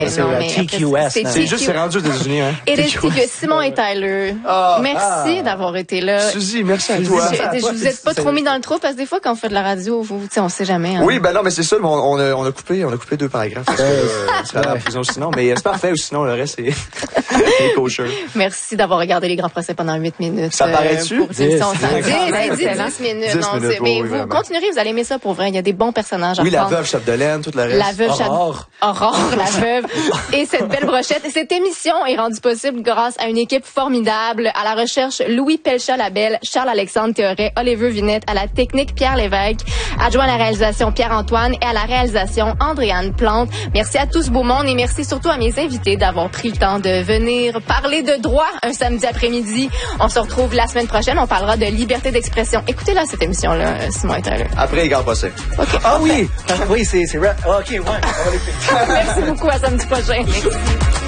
TQS. C'est juste, c'est rendu aux États-Unis, hein. It is TQS. Simon et Tyler. Merci d'avoir été là. Suzy, merci à toi. Je vous ai pas trop mis dans le trou parce que des fois, quand on fait de la radio, on sait jamais. Hein. Oui, ben non, mais c'est ça, on a coupé 2 paragraphes. C'est à la prison sinon, mais c'est parfait, ou sinon, le reste, c'est kosher. Merci d'avoir regardé les grands procès pendant 8 minutes. Ça paraît-tu? 10 minutes. Non, mais vous continuerez, vous allez aimer ça pour vrai. Il y a des bons personnages à Oui, la veuve Chapdelaine, tout le reste. La veuve Aurore, la veuve. Et cette belle brochette. Et cette émission est rendue possible grâce à une équipe formidable. À la recherche, Louis Pelcha-Labelle, Charles-Alexandre Théoret, Olivier Vinette, à la technique, Pierre Lévesque, adjoint à la réalisation, Pierre-Antoine, et à la réalisation, Andréane Plante. Merci à tout ce beau monde et merci surtout à mes invités d'avoir pris le temps de venir parler de droit un samedi après-midi. On se retrouve la semaine prochaine. On parlera de liberté d'expression. Écoutez-la, cette émission-là, Simon et Tyler. Après les grands procès. Okay. Ah oui! Oui, c'est rap. OK, ouais. Merci beaucoup. À samedi prochain. Merci.